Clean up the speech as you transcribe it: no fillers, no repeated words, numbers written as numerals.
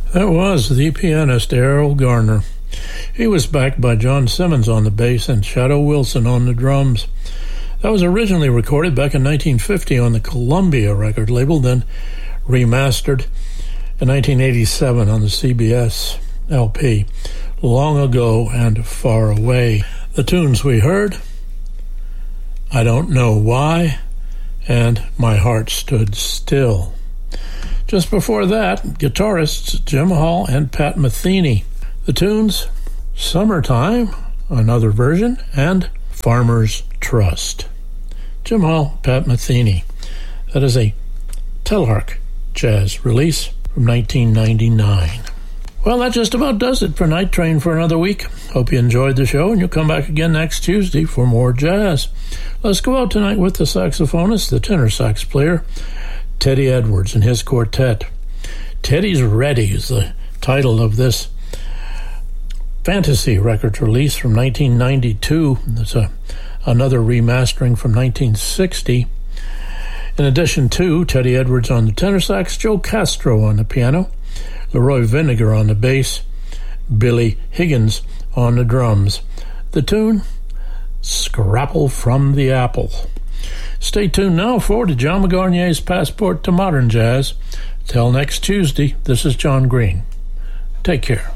That was the pianist Errol Garner. He was backed by John Simmons on the bass and Shadow Wilson on the drums. That was originally recorded back in 1950 on the Columbia record label, then remastered in 1987 on the CBS LP, Long Ago and Far Away. The tunes we heard, I Don't Know Why, and My Heart Stood Still. Just before that, guitarists Jim Hall and Pat Metheny. The tunes, Summertime, another version, and Farmer's Trust. Jim Hall, Pat Metheny. That is a Telarc jazz release from 1999. Well, that just about does it for Night Train for another week. Hope you enjoyed the show, and you'll come back again next Tuesday for more jazz. Let's go out tonight with the saxophonist, the tenor sax player, Teddy Edwards and his quartet. Teddy's Ready is the title of this Fantasy Records release from 1992. It's another remastering from 1960. In addition to Teddy Edwards on the tenor sax, Joe Castro on the piano, Leroy Vinegar on the bass, Billy Higgins on the drums. The tune, Scrapple from the Apple. Stay tuned now for John McGarnier's Passport to Modern Jazz. Till next Tuesday, this is John Green. Take care.